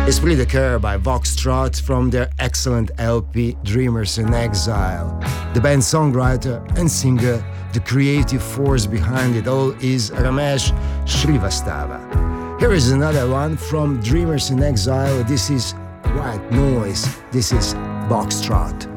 Esprit de Coeur by Voxtrot from their excellent LP Dreamers in Exile. The band's songwriter and singer, the creative force behind it all is Ramesh Shrivastava. Here is another one from Dreamers in Exile. This is White Noise. This is Voxtrot.